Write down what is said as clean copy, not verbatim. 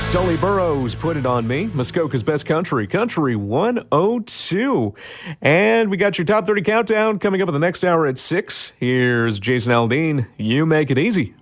Sully Burrows, Put It On Me, Muskoka's Best Country, Country 102. And we got your Top 30 Countdown coming up in the next hour at 6. Here's Jason Aldean. You make it easy.